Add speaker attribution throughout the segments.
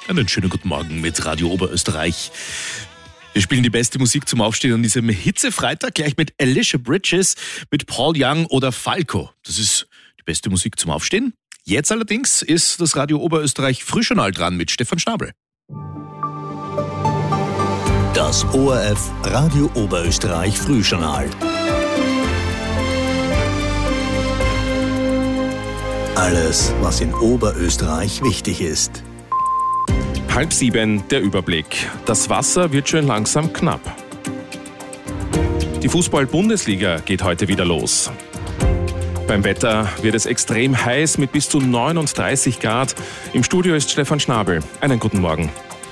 Speaker 1: Einen schönen guten Morgen mit Radio Oberösterreich. Wir spielen die beste Musik zum Aufstehen an diesem Hitzefreitag, gleich mit Alicia Bridges, mit Paul Young oder Falco. Das ist die beste Musik zum Aufstehen. Jetzt allerdings ist das Radio Oberösterreich Frühjournal dran mit Stefan Schnabel.
Speaker 2: Das ORF Radio Oberösterreich Frühjournal. Alles, was in Oberösterreich wichtig ist.
Speaker 3: 6:30 der Überblick. Das Wasser wird schon langsam knapp. Die Fußball-Bundesliga geht heute wieder los. Beim Wetter wird es extrem heiß mit bis zu 39 Grad. Im Studio ist Stefan Schnabel. Einen guten Morgen.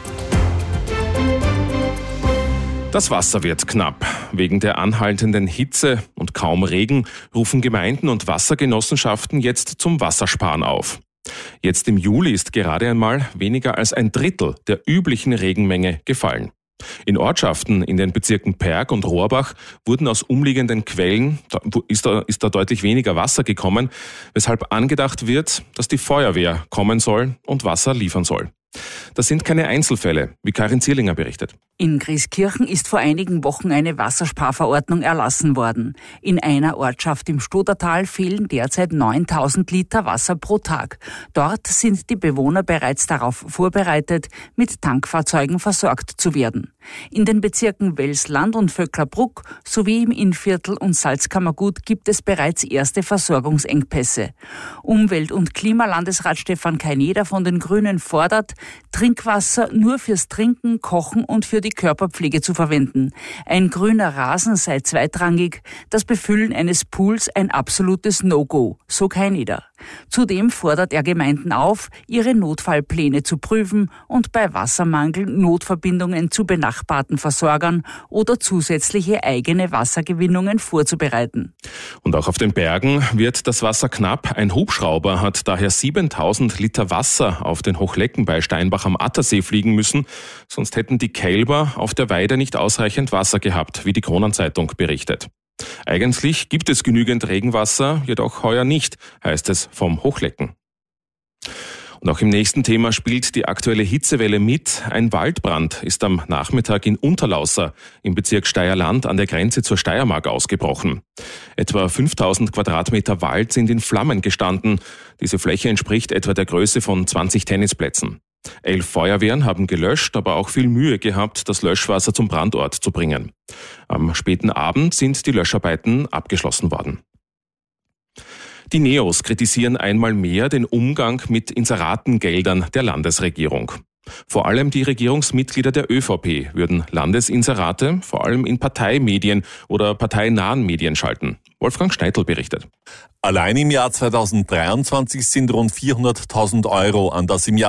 Speaker 3: Das Wasser wird knapp. Wegen der anhaltenden Hitze und kaum Regen rufen Gemeinden und Wassergenossenschaften jetzt zum Wassersparen auf. Jetzt im Juli ist gerade einmal weniger als ein Drittel der üblichen Regenmenge gefallen. In Ortschaften in den Bezirken Perg und Rohrbach wurden aus umliegenden Quellen, ist da deutlich weniger Wasser gekommen, weshalb angedacht wird, dass die Feuerwehr kommen soll und Wasser liefern soll. Das sind keine Einzelfälle, wie Karin Zierlinger berichtet.
Speaker 4: In Grieskirchen ist vor einigen Wochen eine Wassersparverordnung erlassen worden. In einer Ortschaft im Stodertal fehlen derzeit 9.000 Liter Wasser pro Tag. Dort sind die Bewohner bereits darauf vorbereitet, mit Tankfahrzeugen versorgt zu werden. In den Bezirken Welsland und Vöcklerbruck sowie im Innviertel und Salzkammergut gibt es bereits erste Versorgungsengpässe. Umwelt- und Klimalandesrat Stefan Kaineder von den Grünen fordert, Trinkwasser nur fürs Trinken, Kochen und für die Körperpflege zu verwenden. Ein grüner Rasen sei zweitrangig, das Befüllen eines Pools ein absolutes No-Go, so Kaineder. Zudem fordert er Gemeinden auf, ihre Notfallpläne zu prüfen und bei Wassermangel Notverbindungen zu benachbarten Versorgern oder zusätzliche eigene Wassergewinnungen vorzubereiten.
Speaker 3: Und auch auf den Bergen wird das Wasser knapp. Ein Hubschrauber hat daher 7.000 Liter Wasser auf den Hochlecken bei Steinbach am Attersee fliegen müssen. Sonst hätten die Kälber auf der Weide nicht ausreichend Wasser gehabt, wie die Kronenzeitung berichtet. Eigentlich gibt es genügend Regenwasser, jedoch heuer nicht, heißt es vom Hochlecken. Und auch im nächsten Thema spielt die aktuelle Hitzewelle mit. Ein Waldbrand ist am Nachmittag in Unterlaußer im Bezirk Steierland an der Grenze zur Steiermark ausgebrochen. Etwa 5.000 Quadratmeter Wald sind in Flammen gestanden. Diese Fläche entspricht etwa der Größe von 20 Tennisplätzen. 11 Feuerwehren haben gelöscht, aber auch viel Mühe gehabt, das Löschwasser zum Brandort zu bringen. Am späten Abend sind die Löscharbeiten abgeschlossen worden. Die Neos kritisieren einmal mehr den Umgang mit Inseratengeldern der Landesregierung. Vor allem die Regierungsmitglieder der ÖVP würden Landesinserate vor allem in Parteimedien oder parteinahen Medien schalten. Wolfgang Schneidl berichtet.
Speaker 5: Allein im Jahr 2023 sind rund 400.000 Euro an das im Jahr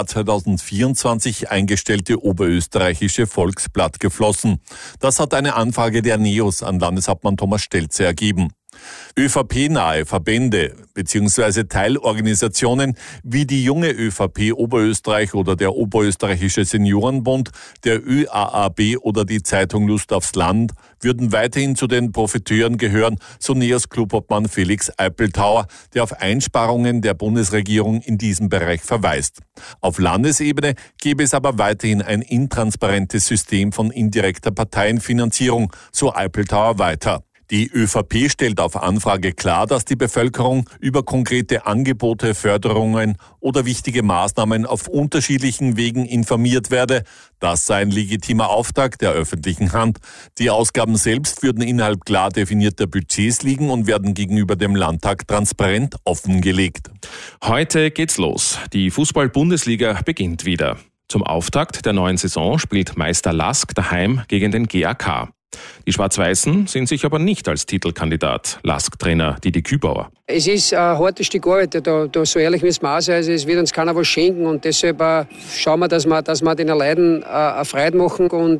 Speaker 5: 2024 eingestellte Oberösterreichische Volksblatt geflossen. Das hat eine Anfrage der NEOS an Landeshauptmann Thomas Stelzer ergeben. ÖVP-nahe Verbände bzw. Teilorganisationen wie die Junge ÖVP Oberösterreich oder der Oberösterreichische Seniorenbund, der ÖAAB oder die Zeitung Lust aufs Land würden weiterhin zu den Profiteuren gehören, so NEOS-Clubobmann Felix Eipeltauer, der auf Einsparungen der Bundesregierung in diesem Bereich verweist. Auf Landesebene gäbe es aber weiterhin ein intransparentes System von indirekter Parteienfinanzierung, so Eipeltauer weiter. Die ÖVP stellt auf Anfrage klar, dass die Bevölkerung über konkrete Angebote, Förderungen oder wichtige Maßnahmen auf unterschiedlichen Wegen informiert werde. Das sei ein legitimer Auftrag der öffentlichen Hand. Die Ausgaben selbst würden innerhalb klar definierter Budgets liegen und werden gegenüber dem Landtag transparent offengelegt.
Speaker 3: Heute geht's los. Die Fußball-Bundesliga beginnt wieder. Zum Auftakt der neuen Saison spielt Meister Lask daheim gegen den GAK. Die Schwarz-Weißen sehen sich aber nicht als Titelkandidat. Lask-Trainer Didi Kübauer.
Speaker 6: Es ist ein hartes Stück Arbeit, da so ehrlich müssen wir auch sein. Also es wird uns keiner was schenken und deshalb schauen wir, dass wir den Leuten eine Freude machen und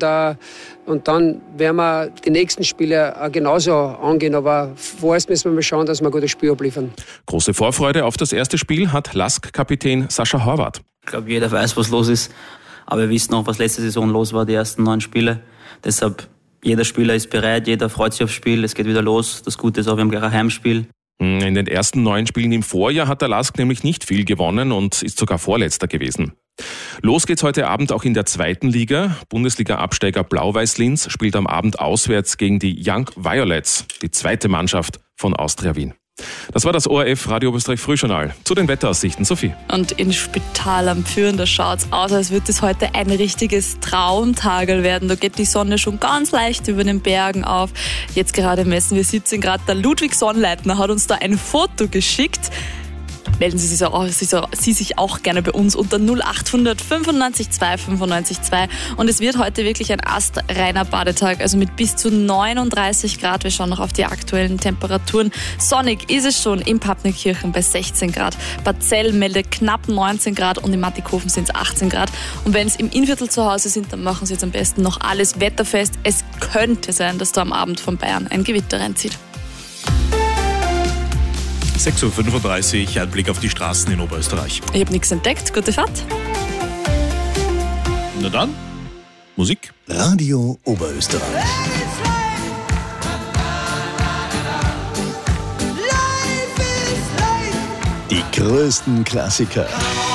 Speaker 6: dann werden wir die nächsten Spiele genauso angehen. Aber vorerst müssen wir mal schauen, dass wir ein gutes Spiel abliefern.
Speaker 3: Große Vorfreude auf das erste Spiel hat Lask-Kapitän Sascha Horvath.
Speaker 7: Ich glaube, jeder weiß, was los ist. Aber wir wissen auch, was letzte Saison los war, die ersten 9 Spiele. Deshalb jeder Spieler ist bereit, jeder freut sich aufs Spiel, es geht wieder los. Das Gute ist auch, wir haben gleich ein Heimspiel.
Speaker 3: In den ersten 9 Spielen im Vorjahr hat der Lask nämlich nicht viel gewonnen und ist sogar Vorletzter gewesen. Los geht's heute Abend auch in der 2. Liga. Bundesliga-Absteiger Blau-Weiß-Linz spielt am Abend auswärts gegen die Young Violets, die 2. Mannschaft von Austria Wien. Das war das ORF Radio Oberösterreich Frühjournal. Zu den Wetteraussichten, Sophie.
Speaker 8: Und in Spital am Führen, da schaut es aus, als würde es heute ein richtiges Traumtagel werden. Da geht die Sonne schon ganz leicht über den Bergen auf. Jetzt gerade messen wir 17 Grad. Der Ludwig Sonnleitner hat uns da ein Foto geschickt. Melden Sie sich auch gerne bei uns unter 0800 95 2 95 2. Und es wird heute wirklich ein astreiner Badetag, also mit bis zu 39 Grad. Wir schauen noch auf die aktuellen Temperaturen. Sonnig ist es schon in Pappneukirchen bei 16 Grad. Bad Zell meldet knapp 19 Grad und in Mattighofen sind es 18 Grad. Und wenn es im Innviertel zu Hause sind, dann machen Sie jetzt am besten noch alles wetterfest. Es könnte sein, dass da am Abend von Bayern ein Gewitter reinzieht.
Speaker 1: 6.35 Uhr, ein Blick auf die Straßen in Oberösterreich.
Speaker 8: Ich habe nichts entdeckt. Gute Fahrt.
Speaker 1: Na dann, Musik.
Speaker 2: Radio Oberösterreich. Die größten Klassiker.